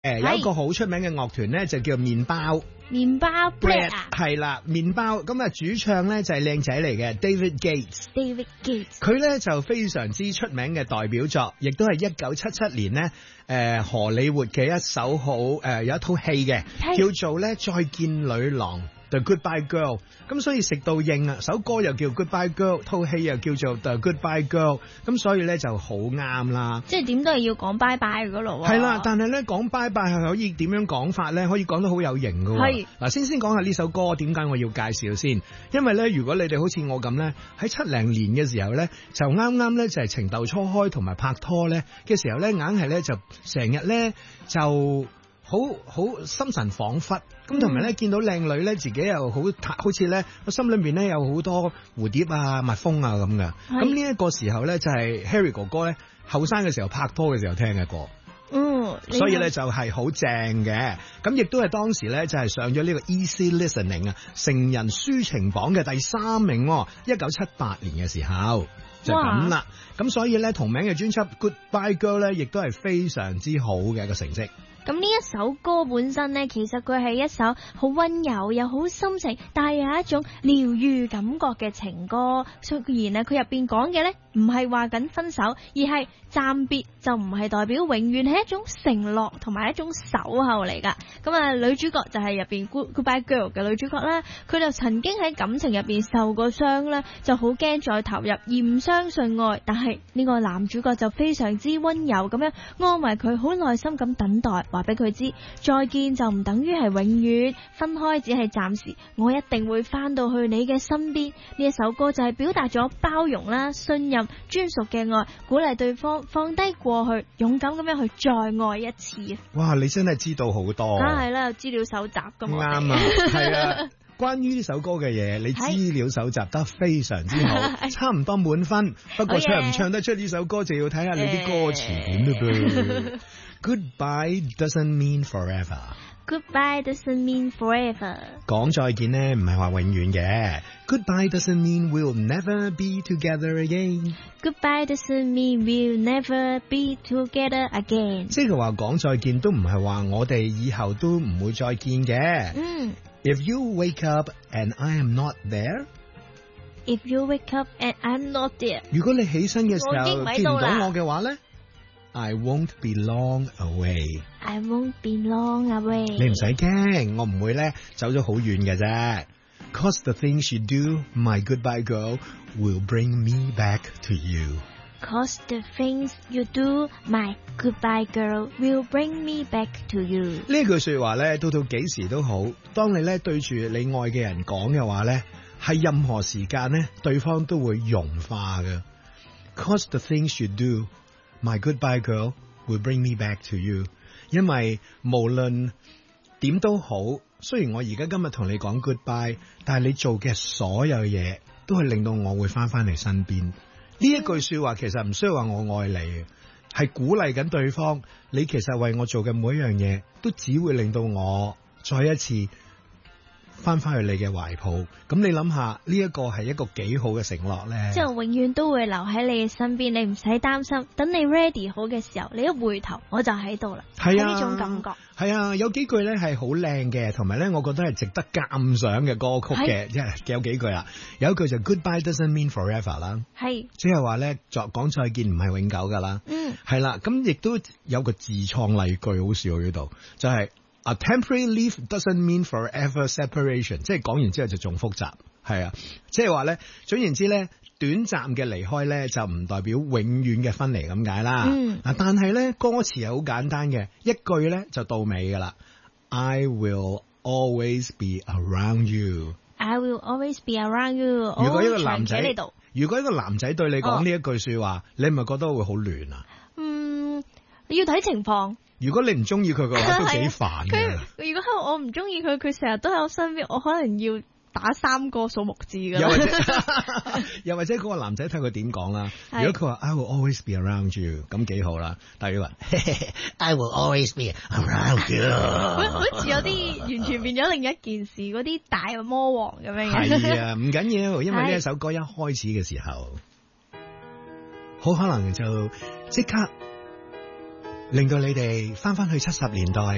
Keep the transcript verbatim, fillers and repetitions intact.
誒，有一個好出名嘅樂團咧，就叫麵包。 麵包 bread 啊， 係啦，麵包。咁啊，主唱咧就係靚仔嚟嘅 David Gates。 David Gates， 佢咧就非常之出名嘅代表作，亦都係一九七七年呢，誒、呃、荷里活嘅一首好誒、呃、有一套戲嘅，叫做咧再見女郎。The Goodbye Girl， 咁所以食到應啊，首歌又叫 Goodbye Girl， 套戲又叫做 The Goodbye Girl， 咁所以咧就好啱啦。 即係點都係要講拜拜噶咯。 係啦，但係咧講拜拜係可以點樣講法咧？可以講得好有型噶。係嗱，先先講下呢首歌點解我要介紹先，因為咧如果你哋好似我咁咧，喺七零年嘅時候咧，就啱啱咧就係情竇初開同埋拍拖咧嘅時候咧，硬係咧就成日咧就。好好心神恍惚，咁同埋咧見到靚女咧，自己又好好似咧個心裏面咧有好多蝴蝶啊、蜜蜂啊咁嘅。咁呢一個時候咧就係 Harry 哥哥咧後生嘅時候拍拖嘅時候聽嘅歌。嗯，所以咧就係好正嘅。咁亦都係當時咧就係上咗呢個 Easy Listening 啊成人抒情榜嘅第三名，一九七八年嘅時候就咁啦。咁所以咧同名嘅專輯 Goodbye Girl 咧亦都係非常之好嘅一個成績。 咁呢一首歌本身呢，其實佢係一首好溫柔又好深情，但係有一種療愈感覺嘅情歌。雖然呢，佢入邊講嘅呢唔係話緊分手，而係暫別就唔係代表永遠，係一種承諾同埋一種守候嚟噶。咁啊，女主角就係入邊 Goodbye Girl 嘅女主角啦，佢就曾經喺感情入邊受過傷啦，就好驚再投入而唔相信愛。但係呢個男主角就非常之溫柔咁樣安慰佢，好耐心咁等待。話俾佢知，再見就唔等於係永遠，分開只係暫時，我一定會翻到去你嘅身邊。呢一首歌就係表達咗包容啦、信任、專屬嘅愛，鼓勵對方放低過去，勇敢咁樣去再愛一次。哇， 你真係知道好多。 梗係啦，有資料搜集噶嘛。 啱啊，係啊。關於呢首歌嘅嘢，你資料搜集得非常之好，差唔多滿分。不過唱唔唱得出呢首歌，就要睇下你啲歌詞點啦噃。Goodbye doesn't mean forever. Goodbye doesn't mean forever. 講再見呢，唔係話永遠嘅。Goodbye doesn't mean we'll never be together again. Goodbye doesn't mean we'll never be together again. 即係話講再見都唔係話我哋以後都唔會再見嘅。嗯。If you wake up and I am not there. If you wake up and I'm not there. 如果你起身嘅時候見唔到我嘅話咧？I won't be long away. I won't be long away. 你唔使驚，我唔會咧走咗好遠嘅啫。Cause the things you do, my goodbye girl, will bring me back to you. Cause the things you do, my goodbye girl, will bring me back to you. 呢句說話咧，到到幾時都好，當你咧對住你愛嘅人講嘅話咧，係任何時間咧，對方都會融化嘅。Cause the things you do.My goodbye girl will bring me back to you。因為無論點都好，雖然我而家今日同你講 goodbye， 但係你做嘅所有嘢都係令到我會翻翻嚟身邊。呢一句說話其實唔需要話我愛你，係鼓勵緊對方。你其實為我做嘅每一樣嘢，都只會令到我再一次翻翻去你嘅懷抱，咁你諗下呢一個係一個幾好嘅承諾咧？ 即係永遠都會留喺你嘅身邊，你唔使擔心。等你 ready 好嘅時候，你一回頭我就喺度啦。係啊，呢種感覺。係啊，有幾句咧係好靚嘅，同埋咧我覺得係值得鑑賞嘅歌曲嘅，即係有幾句啦。有一句就 Goodbye doesn't mean forever 啦，係即係話咧作講再見唔係永久噶啦。嗯，係啦，咁亦都有個自創例句好笑呢度，就係、是。A temporary leave doesn't mean forever separation， 即係講完之後就仲複雜，係啊，即係話咧，總言之咧，短暫嘅離開咧就唔代表永遠嘅分離咁解啦。嗯，嗱，但係咧歌詞係好簡單嘅，一句咧就到尾噶啦。I will always be around you. I will always be around you。 如果一個男仔，如果一個男仔對你講呢一句說話，哦、你係咪覺得會好亂啊？ 嗯，要睇情況。 如果你唔中意佢嘅話，都幾煩嘅。 如果我唔中意佢，佢成日都喺我身邊，我可能要打三個數目字噶。 又或者，又或者嗰個男仔睇佢點講啦。如果佢話 I will always be around you， 咁幾好啦。但係佢話 I will always be around you， 好似有啲完全變咗另一件事，嗰啲大魔王咁樣。 係啊，唔緊要，因為呢一首歌一開始嘅時候，好可能就即刻令到你哋翻翻去七十年代。